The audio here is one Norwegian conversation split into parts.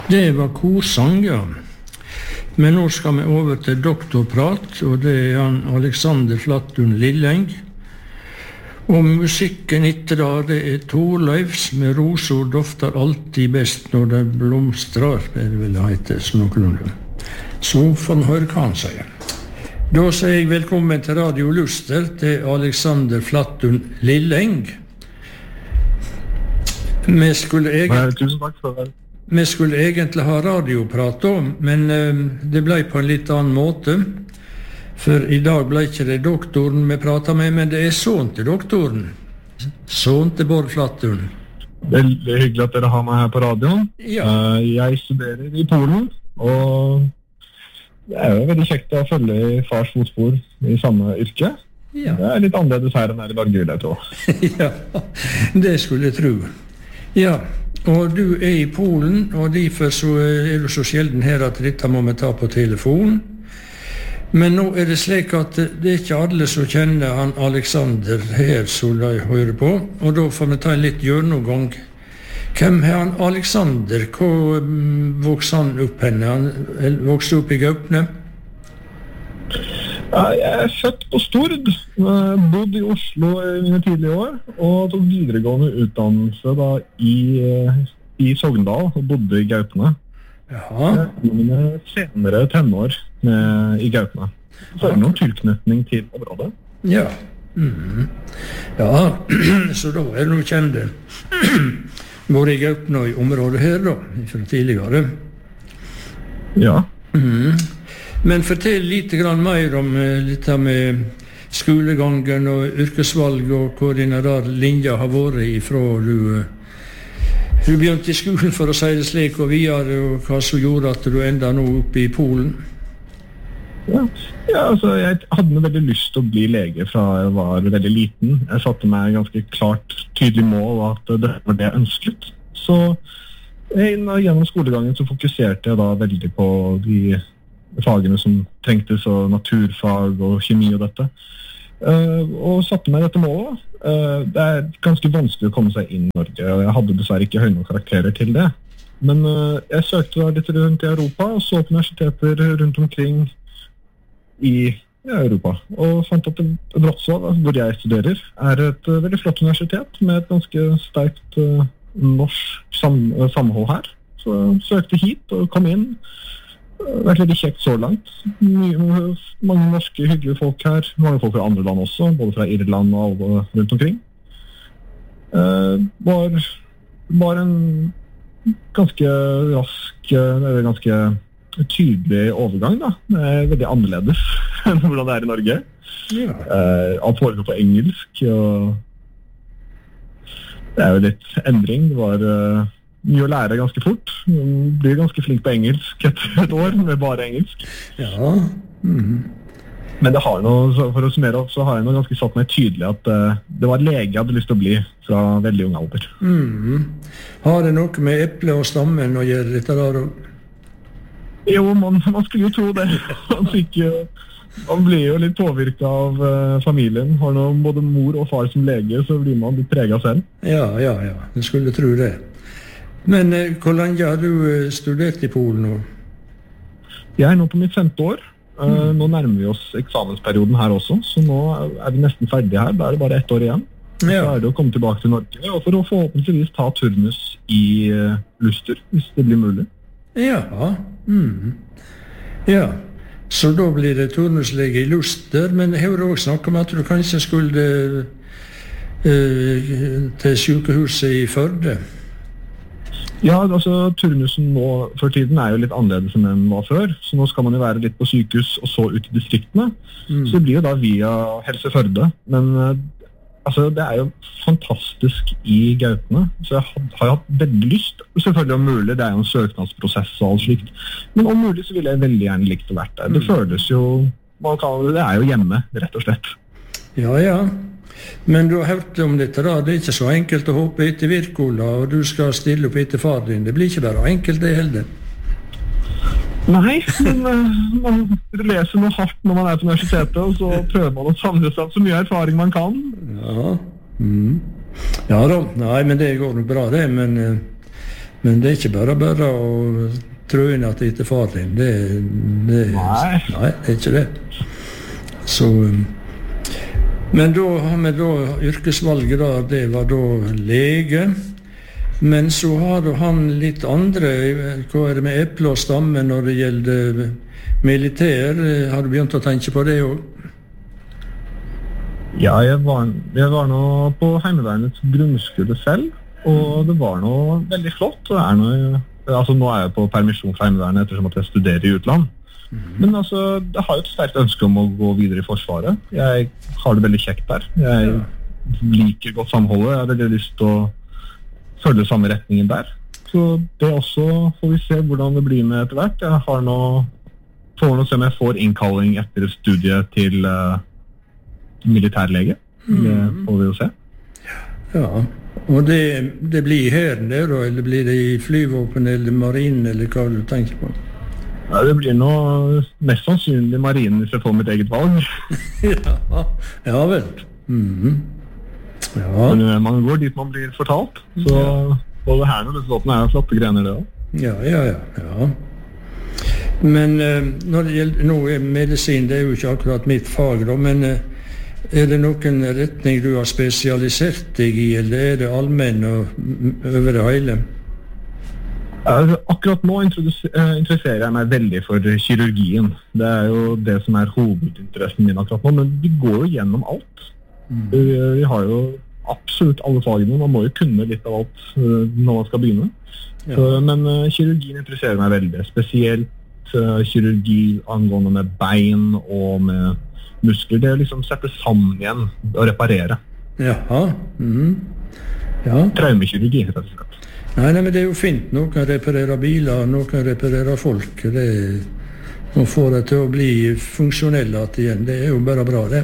Det var korsang, ja. Men nå skal vi over til doktorprat, og det er han Alexander Flattun Lilleng. Og musikken etter da, det er Torleifs med roser dofter alltid best når det blomstrar, det vil det hete, så noenlunde. Så får han høre hva han sier. Da sier jeg velkommen til Radio Luster til Alexander Flattun Lilleng. Tusen takk for det. Vi skulle egentlig ha radioprat om, men det ble på en litt annen måte. For i dag ble ikke det doktoren vi pratet med, men det er sånn til doktoren. Sånn til Bård Flattun. Veldig hyggelig at dere har meg her på radioen. Ja. Jeg studerer i Polen, og det er jo veldig kjekt å følge i fars fotspor i samme yrke. Ja. Det er litt annerledes her enn her i Norge, vil jeg tro. Ja, det skulle jeg tro. Ja. Og du er i Polen, og derfor så er du så sjelden her at dette må vi ta på telefon. Men nå er det slik at det er ikke alle som kjenner han Alexander her som de hører på, og da får vi ta en litt gjennomgang. Hvem er han Alexander? Hvor vokste han opp henne? Han vokste opp i Gaupne? Ja, jeg er født på Stord, bodde i Oslo i mine tidlige år, og tok videregående utdannelse da i Sogndal, og bodde i Gaupne. Jaha. Mine senere tenår i Gaupne. Så er det noen tilknytning til området. Ja. Ja, så da er det noe kjente. Både i Gaupne og i området her da, fra tidligere. Ja. Men fortell litt mer om dette med skolegangen og yrkesvalg, og hvor dine linjer har vært ifra du begynte i skolen, for å si det slik, og videre, og hva som gjorde at du enda nå oppe i Polen. Ja, altså jeg hadde veldig lyst til å bli lege fra jeg var veldig liten. Jeg satte meg ganske klart, tydelig mål at det var det jeg ønsket. Så gjennom skolegangen så fokuserte jeg da veldig på de fagene som trengtes, og naturfag og kjemi og dette. Og satte meg dette målet. Det er ganske vanskelig å komme seg inn i Norge, og jeg hadde dessverre ikke høye nok karakterer til det. Men jeg søkte da litt rundt i Europa, og så på universiteter rundt omkring i Europa. Og fant at Wrocław, hvor jeg studerer, er et veldig flott universitet med et ganske sterkt norsk samhold her. Så jeg søkte hit og kom inn. Det har vært veldig kjekt så langt. Mange norske, hyggelige folk her. Mange folk fra andre land også, både fra Irland og alle rundt omkring. Var en ganske rask, ganske tydelig overgang da. Det er veldig annerledes enn hvordan det er i Norge. Ja. Alt foregår på engelsk, og det er jo litt endring. Det var mye å lære ganske fort. Man blir ganske flink på engelsk etter et år med bare engelsk. Ja. Men det har noe, for å summere opp, så har jeg noe ganske satt meg tydelig at det var lege jeg hadde lyst til å bli fra veldig ung alder. Har det noe med eple og stammen å gjøre dette da? Jo, man skulle jo tro det. Man blir jo litt påvirket av familien. Har noe, både mor og far som lege, så blir man litt preget selv. Ja. Jeg skulle tro det. Men hvor lenge har du studert i Polen nå? Jeg er nå på mitt 5. år. Nå nærmer vi oss eksamensperioden her også, så nå er vi nesten ferdige her. Da er det bare 1 år igjen. Så er det å komme tilbake til Norge, og for å forhåpentligvis ta turnus i Luster, hvis det blir mulig. Ja. Ja. Så da blir det turnuslege i Luster, men jeg har også snakket om at du kanskje skulle til sykehuset i Førde. Ja, altså turnusen nå for tiden er jo litt annerledes enn den var før, så nå skal man jo være litt på sykehus og så ut i distriktene. Så det blir jo da via Helse Førde, men altså, det er jo fantastisk i Gaupne, så jeg har hatt veldig lyst, selvfølgelig om mulig, det er jo en søknadsprosess og alt slikt, men om mulig så ville jeg veldig gjerne likt å være der. Det føles jo, det er jo hjemme, rett og slett. Ja. Men du har hørt om dette da, det er ikke så enkelt å hoppe etter Wirkola, og du skal stille opp etter far din. Det blir ikke bare enkelt det heller. Nei, men man leser noe hardt når man er på universitetet, og så prøver man å samle seg så mye erfaring man kan. Ja. Ja da, nei, men det går nok bra det, men Men det ikke bare å trå inn at det ikke er far din. Nei, det er ikke det. Så, men da har vi da yrkesvalget da, det var da lege. Men så har han litt andre, hva er det med eple og stamme når det gjelder militær? Har du begynt å tenke på det også? Ja, jeg var nå på Heimevernets grunnskole selv, og det var nå veldig flott. Det altså nå er jeg på permisjon fra Heimevernet ettersom at jeg studerer i utland. Men altså, jeg har jo et sterkt ønske om å gå videre i Forsvaret. Jeg har det veldig kjekt der. Jeg liker godt samholdet. Jeg har veldig lyst til å følge samme retningen der. Så det også får vi se hvordan det blir med etter hvert. Jeg får nå se om jeg får innkalling etter studiet til militærlege. Det får vi jo se. Ja, og det blir her der, eller blir det i flyvåpen eller marinen, eller hva du tenker på? Ja, det blir nå mest sannsynlig marinen hvis jeg får mitt eget valg. Ja vel. Ja. Men man går dit man blir fortalt, så både her og dette er jo flotte grener det også. Ja. Men når det gjelder, nå er medisin, det er jo ikke akkurat mitt fag da, men er det noen retning du har spesialisert deg i, eller er det allmenn og over det hele? Akkurat nå interesserer jeg meg veldig for kirurgien. Det er jo det som er hovedinteressen min akkurat nå, men vi går jo gjennom alt. Vi har jo absolutt alle fagene, man må jo kunne litt av alt når man skal begynne. Men kirurgien interesserer meg veldig, spesielt kirurgi angående med bein og med muskler. Det er liksom sette sammen igjen og reparere. Jaha. Traumekirurgi, rett og slett. Nei, men det er jo fint. Noen kan reparere biler, noen kan reparere folk. Nå får det til å bli funksjonelle igjen. Det er jo bare bra, det.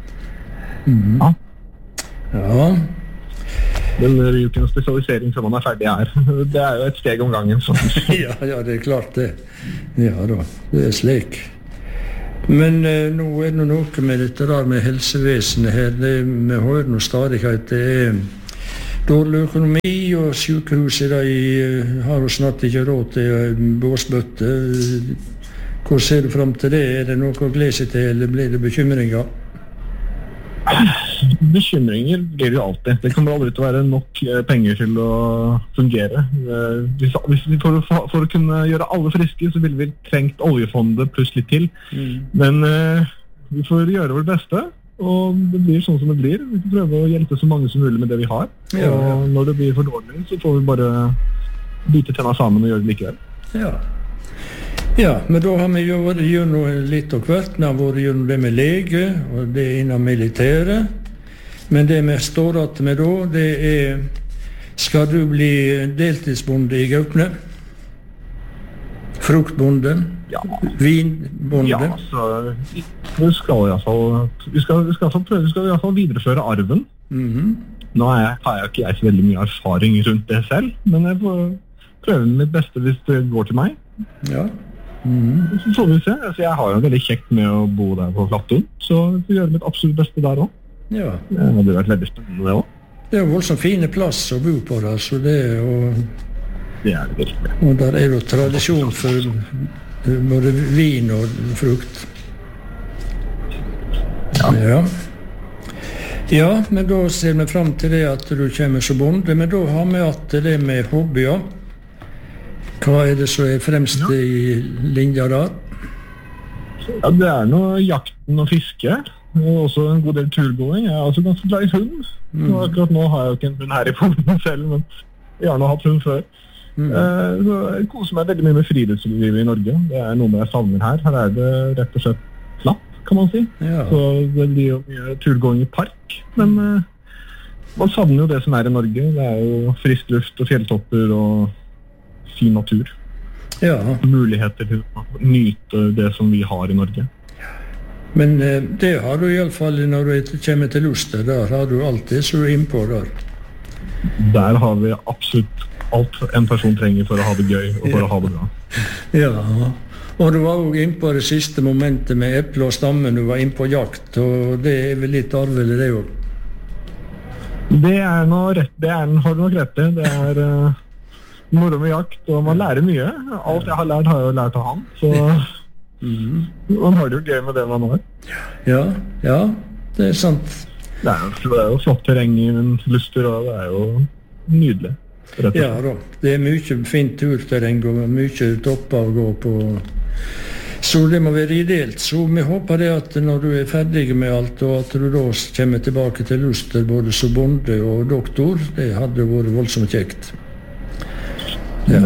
Ja. Men det er jo ikke noen spesialisering før man er ferdig her. Det er jo et steg om gangen. Ja, det er klart det. Ja da, det er slik. Men nå er det noe med dette der med helsevesenet her. Vi hører noe stadig at det er dårlig økonomi, og sykehuset har jo snart ikke råd til båsbøtte. Hvor ser du frem til det? Er det noe å glede seg til, eller blir det bekymringer? Bekymringer blir det jo alltid. Det kommer aldri til å være nok penger til å fungere. Hvis vi for å kunne gjøre alle friske, så ville vi trengt oljefondet pluss litt til. Men vi får gjøre vårt beste, og det blir sånn som det blir. Vi får prøve å hjelpe så mange som mulig med det vi har. Og når det blir for dårlig, så får vi bare bite tenna sammen og gjøre det likevel. Ja, men da har vi jo vært gjennom litt av hvert. Vi har vært gjennom det med lege, og det er innen militæret. Men det vi står att med da, det er, skal du bli deltidsbonde i Gaupne? Fruktbonde? Ja. Vinbonde? Ja, så vi skal i hvert fall videreføre arven. Nå har jeg ikke så veldig mye erfaring rundt det selv, men jeg får prøve mitt beste hvis det går til meg. Ja. Så får vi se. Altså, jeg har jo veldig kjekt med å bo der på Flattun, så jeg får gjøre mitt absolutt beste der også. Ja. Det hadde vært veldig spennende det også. Det er jo voldsomt fine plass å bo på der, så det er jo... Det er det virkelig. Og der er jo tradisjon for både vin og frukt. Ja, men da ser vi frem til det at du kommer som bonde, men da har vi hatt det med hobbyer. Hva er det som er fremst i linja da? Ja, det er noe jakten og fiske. Og også en god del turgåing. Jeg er også ganske glad i hund. Akkurat nå har jeg jo ikke en hund her i Polen selv, men jeg har nå hatt hund før. Så jeg koser meg veldig mye med friluftslivet i Norge. Det er noe jeg savner her. Her er det rett og slett flatt, kan man si. Så det blir jo mye turgåing i park. Men man savner jo det som er i Norge. Det er jo frisk luft og fjelltopper og fin natur. Muligheter til å nyte det som vi har i Norge. Men det har du i alle fall når du kommer til Luster. Der har du alltid så innpå der. Der har vi absolutt alt en person trenger for å ha det gøy og for å ha det bra. Ja, og du var jo innpå det siste momentet med eple og stammen. Du var innpå jakt, og det er vel litt arvelig det jo. Det er noe rett, har du nok rett i. Det er moro med jakt, og man lærer mye. Alt jeg har lært jeg lært av han, så man har det jo gøy med det man har. Ja, det er sant. Det er jo flott terreng i Luster, og det er jo nydelig. Ja da, det er mye fint turterreng og mye topper å gå på. Så det må være ideelt. Så vi håper det at når du er ferdig med alt, og at du da kommer tilbake til Luster både som bonde og doktor, det hadde vært voldsomt kjekt. Jeg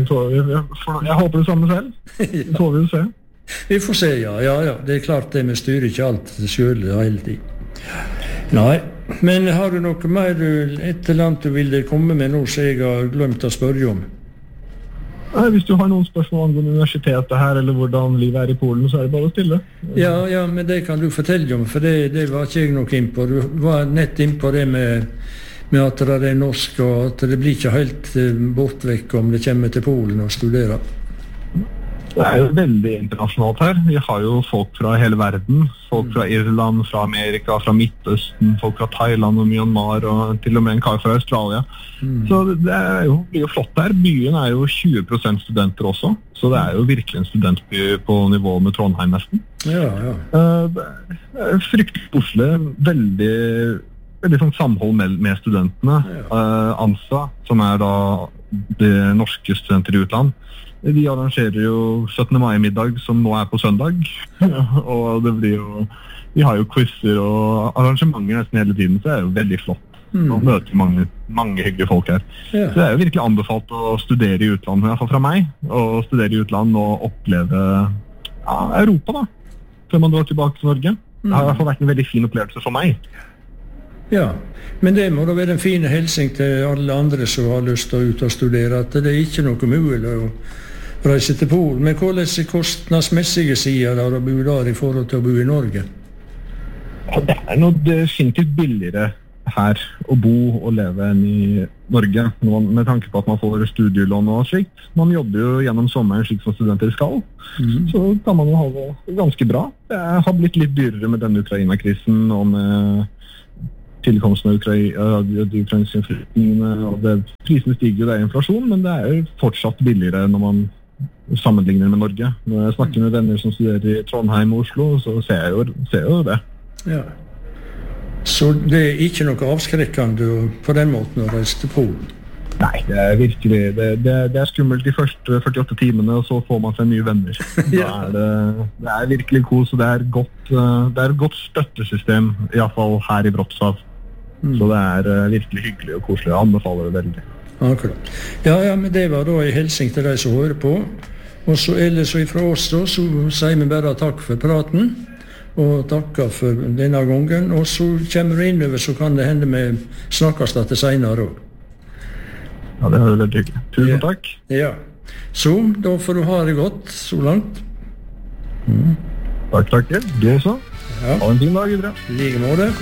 håper det samme selv. Det får vi jo se. Vi får se, ja. Det er klart det, vi styrer ikke alt selv hele tiden. Nei, men har du noe mer et eller annet du ville komme med nå, så jeg har glemt å spørre om? Nei, hvis du har noen spørsmål angående universitetet her, eller hvordan livet i Polen, så er det bare å stille. Ja, men det kan du fortelle om, for det var ikke jeg nok inn på. Du var nett inn på det med at det er norsk, og at det blir ikke helt bortvekk om det kommer til Polen og studerer. Det er jo veldig internasjonalt her. Vi har jo folk fra hele verden. Folk fra Irland, fra Amerika, fra Midtøsten, folk fra Thailand og Myanmar, og til og med en kar fra Australia. Så det blir jo flott her. Byen er jo 20% studenter også, så det er jo virkelig en studentby på nivå med Trondheim nesten. Ja. Det er fryktelig koselig, veldig sånn samhold med studentene. ANSA, som er da det norske studenter i utland, de arrangerer jo 17. mai-middag, som nå er på søndag, og det blir jo, vi har jo quizzer og arrangementer nesten hele tiden, så det er jo veldig flott. Og møter mange hyggelige folk her. Så det er jo virkelig anbefalt å studere i utlandet, i hvert fall fra meg, å studere i utlandet og oppleve Europa da, før man drar tilbake til Norge. Det har i hvert fall vært en veldig fin opplevelse for meg. Ja, men det må da være en fin hilsen til alle andre som har lyst til å ut og studere, at det er ikke noe mulig å reise til Polen. Men hvordan er kostnadsmessige sider av å bo der i forhold til å bo i Norge? Ja, det er noe definitivt billigere her å bo og leve enn i Norge, med tanke på at man får studielån og slikt. Man jobber jo gjennom sommeren slik som studenter skal, så kan man jo ha det ganske bra. Det har blitt litt dyrere med denne Ukraina-krisen og med tilkomsten av de ukrainske flyktningene, og prisene stiger jo, det er inflasjon, men det er jo fortsatt billigere når man sammenligner med Norge. Når jeg snakker med venner som studerer i Trondheim og Oslo, så ser jeg jo det. Ja. Så det er ikke noe avskrekkende på den måten å reise til Polen? Nei, det er virkelig, det er skummelt de første 48 timene, og så får man seg nye venner. Det er virkelig kos, og det er et godt støttesystem, i hvert fall her i Wrocław. Så det er virkelig hyggelig og koselig. Jeg anbefaler det veldig. Akkurat. Ja, men det var da en hilsen til deg som hører på. Og så ellers ifra oss da, så sier vi bare takk for praten, og takker for denne gangen. Og så kommer du innover, så kan det hende vi snakkes til senere også. Ja, det er veldig hyggelig. Tusen takk. Ja. Så, da får du ha det godt så langt. Takk. Du også. Ha en fin dag, Idre. Like måte.